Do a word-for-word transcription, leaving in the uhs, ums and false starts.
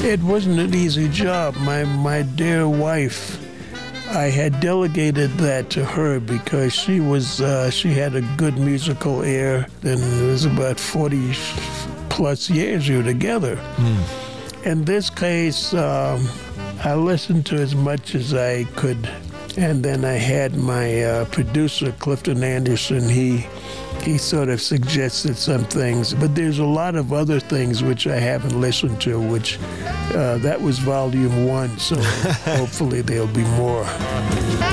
It wasn't an easy job. My my dear wife, I had delegated that to her because she was uh, she had a good musical ear, and it was about forty plus years we were together. Mm. In this case, um, I listened to as much as I could, and then I had my uh, producer Clifton Anderson. He he sort of suggested some things, but there's a lot of other things which I haven't listened to. Which uh, that was volume one, so hopefully there'll be more.